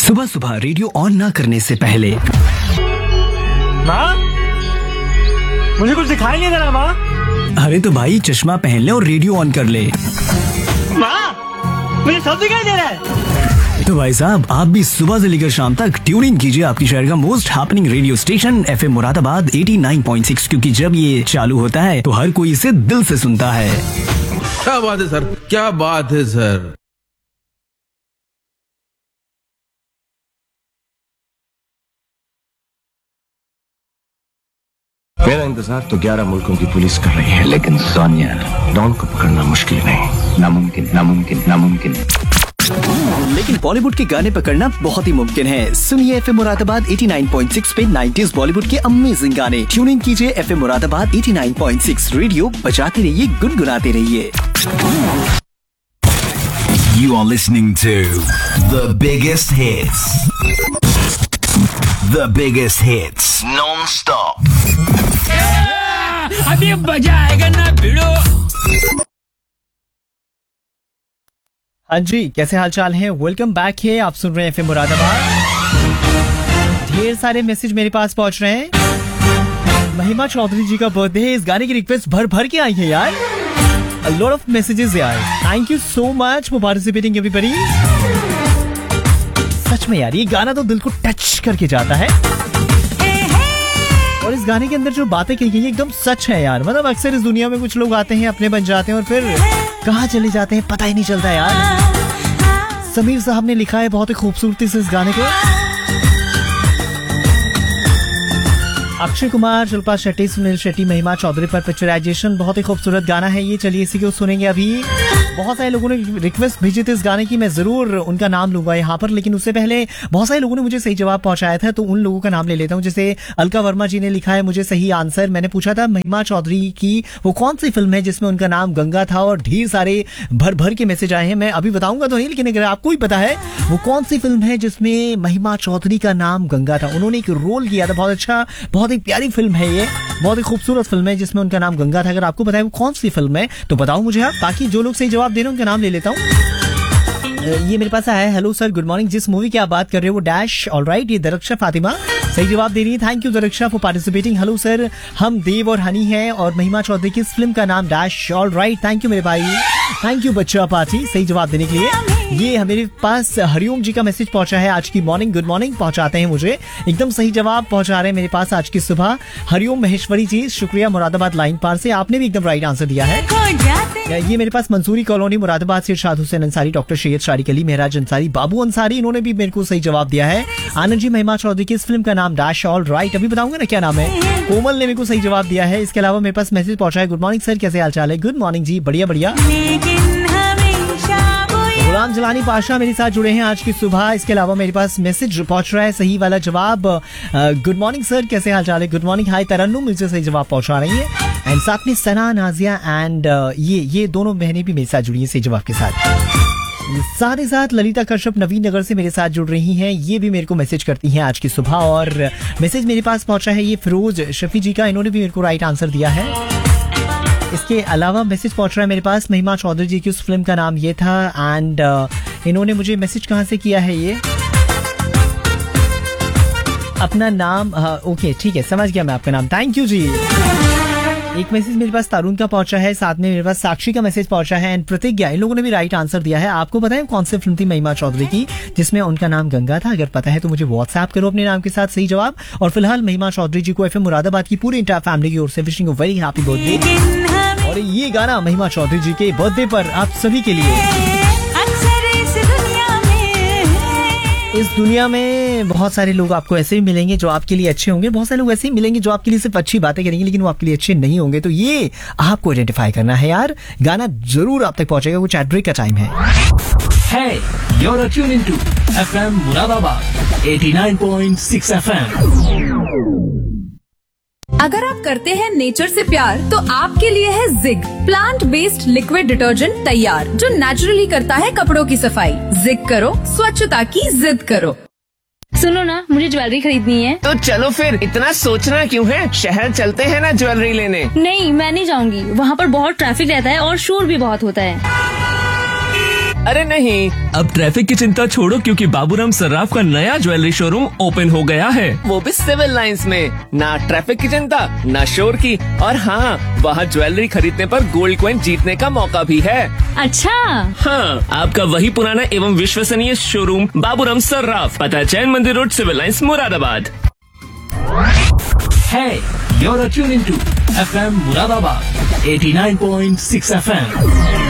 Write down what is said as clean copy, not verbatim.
सुबह सुबह radio on ना करने से पहले माँ, मुझे कुछ दिखाई नहीं दे रहा माँ। अरे तो भाई चश्मा पहन ले और रेडियो ऑन कर ले। माँ, मुझे सब दिखाई दे रहा है। तो भाई साहब आप भी सुबह से लेकर शाम तक ट्यून इन कीजिए आपकी शहर का most happening radio station FM Moradabad 89.6, क्योंकि जब ये चालू होता है तो हर कोई इसे दिल से सुनता है। क्या बात है सर, क्या बात है सर। मेरा इंतजार तो 11 मुल्कों की पुलिस कर रही है, लेकिन सोनिया डॉन को पकड़ना मुश्किल नहीं, नामुमकिन नामुमकिन नामुमकिन। लेकिन बॉलीवुड के गाने पकड़ना बहुत ही मुमकिन है। सुनिए एफएम मुरादाबाद 89.6 पे 90s बॉलीवुड के अमेजिंग गाने। ट्यून इन कीजिए एफएम मुरादाबाद 89.6, रेडियो बजाते रहिए, गुनगुनाते रहिए। You are listening to the biggest hits. The biggest hits non-stop. अभी बजाएगा ना भिड़ो। हाँ जी, कैसे हालचाल है? वेलकम बैक है, आप सुन रहे हैं एफएम मुरादाबाद। ढेर सारे मैसेज मेरे पास पहुंच रहे हैं। महिमा चौधरी जी का बर्थडे है, इस गाने की रिक्वेस्ट भर भर के आई है यार। A lot of messages यार। Thank you so much for participating everybody। सच में यार ये गाना तो दिल को टच करके जाता है, और इस गाने के अंदर जो बातें कही गई है एकदम सच है यार। मतलब अक्सर इस दुनिया में कुछ लोग आते हैं, अपने बन जाते हैं और फिर कहाँ चले जाते हैं पता ही नहीं चलता यार। समीर साहब ने लिखा है बहुत ही खूबसूरती से इस गाने को। अक्षय कुमार, शिल्पा शेट्टी, सुनील शेट्टी, महिमा चौधरी पर पिक्चराइजेशन, बहुत ही खूबसूरत गाना है ये। चलिए इसी को सुनेंगे अभी। बहुत सारे लोगों ने रिक्वेस्ट भेजी थी इस गाने की, मैं जरूर उनका नाम लूंगा यहाँ पर, लेकिन उससे पहले बहुत सारे लोगों ने मुझे सही जवाब पहुंचाया था, तो उन लोगों का नाम ले लेता हूँ। जैसे अलका वर्मा जी ने लिखा है मुझे सही आंसर। मैंने पूछा था महिमा चौधरी की वो कौन सी फिल्म है जिसमें उनका नाम गंगा था, और ढेर सारे भर भर के मैसेज आए हैं। मैं अभी बताऊंगा तो नहीं, लेकिन अगर आपको ही पता है वो कौन सी फिल्म है जिसमें महिमा चौधरी का नाम गंगा था, उन्होंने एक रोल किया था, बहुत अच्छा, बहुत ही प्यारी फिल्म है ये, बहुत ही खूबसूरत फिल्म है जिसमें उनका नाम गंगा था। अगर आपको पता है वो कौन सी फिल्म है तो बताओ मुझे आप, बाकी जो लोग सही जवाब दे रहे हैं उनका नाम ले लेता हूँ। ये मेरे पास आया है, हेलो सर, गुड मॉर्निंग, जिस मूवी की आप बात कर रहे हो वो डैश, ऑलराइट। ये दरक्षा फातिमा सही जवाब दे रही है। Thank you दरक्षा for participating. Hello sir, हम देव और हनी है और महिमा चौधरी की इस फिल्म का नाम डैश, ऑलराइट। थैंक यू मेरे भाई, थैंक यू बच्चा पार्टी सही जवाब देने के लिए। ये मेरे पास हरिओम जी का मैसेज पहुंचा है, आज की मॉर्निंग गुड मॉर्निंग पहुंचाते हैं मुझे, एकदम सही जवाब पहुंचा रहे हैं मेरे पास आज की सुबह। हरिओम महेश्वरी जी, शुक्रिया मुरादाबाद लाइन पार से, आपने भी एकदम राइट आंसर दिया है। ये मेरे पास मंसूरी कॉलोनी मुरादाबाद से इरशाद हुसैन अंसारी, डॉक्टर सैयद शारिक अली, महराज अंसारी, बाबू अंसारी, इन्होंने भी मेरे को सही जवाब दिया है। आनंद जी, महिमा चौधरी की इस फिल्म का नाम डैश, ऑल राइट। अभी बताऊंगा ना क्या नाम है। कोमल ने मेरे को सही जवाब दिया है। इसके अलावा मेरे पास मैसेज पहुंचा है, गुड मॉर्निंग सर, कैसे हाल चाल है? गुड मॉर्निंग जी, बढ़िया बढ़िया। गुलाम जलानी पाशा मेरे साथ जुड़े हैं आज की सुबह। इसके अलावा मेरे पास मैसेज पहुंच रहा है, सही वाला जवाब, गुड मॉर्निंग सर, कैसे हाल चाल है? गुड मॉर्निंग, हाय तरन्नुम मुझे सही जवाब पहुंचा रही है। एंड साथ में सना, नाजिया एंड ये दोनों बहनें भी मेरे साथ जुड़ी हैं सही जवाब के साथ। साथ ही साथ ललिता कश्यप नवीन नगर से मेरे साथ जुड़ रही हैं, ये भी मेरे को मैसेज करती हैं आज की सुबह। और मैसेज मेरे पास पहुंचा है ये फिरोज शफी जी का, इन्होंने भी मेरे को राइट आंसर दिया है। इसके अलावा मैसेज पहुंच रहा है मेरे पास, महिमा चौधरी जी की उस फिल्म का नाम ये था। एंड इन्होंने मुझे मैसेज कहाँ से किया है, ये अपना नाम, ओके ठीक है, समझ गया मैं आपका नाम, थैंक यू जी। एक मैसेज मेरे पास तारुण का पहुंचा है, साथ में मेरे पास साक्षी का मैसेज पहुंचा है एंड प्रतिज्ञा, इन लोगों ने भी राइट आंसर दिया है। आपको पता है कौन सी फिल्म थी महिमा चौधरी की जिसमें उनका नाम गंगा था? अगर पता है तो मुझे व्हाट्सएप करो अपने नाम के साथ सही जवाब। और फिलहाल महिमा चौधरी जी को एफएम मुरादाबाद की पूरी इंटायर फैमिली की ओर से wishing a very happy birthday. और ये गाना महिमा चौधरी जी के बर्थडे पर आप सभी के लिए। इस दुनिया में बहुत सारे लोग आपको ऐसे भी मिलेंगे जो आपके लिए अच्छे होंगे, बहुत सारे लोग ऐसे ही मिलेंगे जो आपके लिए सिर्फ अच्छी बातें करेंगे लेकिन वो आपके लिए अच्छे नहीं होंगे। तो ये आपको आइडेंटिफाई करना है यार, गाना जरूर आप तक पहुंचेगा, कुछ एड ब्रेक का टाइम है। Hey, you're tuned into FM Muradabad 89.6 FM। अगर आप करते हैं नेचर से प्यार तो आपके लिए है zig plant based liquid detergent तैयार, जो नेचुरली करता है कपड़ों की सफाई। जिग करो, स्वच्छता की जिद करो। सुनो ना, मुझे ज्वेलरी खरीदनी है। तो चलो फिर, इतना सोचना क्यों है, शहर चलते हैं ना ज्वेलरी लेने। नहीं, मैं नहीं जाऊंगी, वहाँ पर बहुत ट्रैफिक रहता है और शोर भी बहुत होता है। अरे नहीं। अब ट्रैफिक की चिंता छोड़ो क्योंकि बाबूराम सर्राफ का नया ज्वेलरी शोरूम ओपन हो गया है। वो भी सिविल लाइंस में। ना ट्रैफिक की चिंता, ना शोर की, और हाँ, वहाँ ज्वेलरी खरीदने पर गोल्ड कॉइन जीतने का मौका भी है। अच्छा। हाँ, आपका वही पुराना एवं विश्वसनीय शोरूम बाबूराम सर्राफ, पता जैन मंदिर road, civil lines, Moradabad. Hey, you're tuned into FM Muradabad 89.6 FM.